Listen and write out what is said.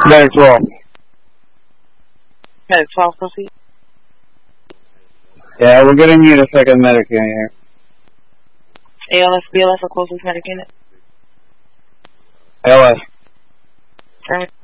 Medic 12. Medic 12, proceed. Yeah, we're gonna need a second medic in here. ALS, BLS, or closest medic unit. ALS. Affirmative.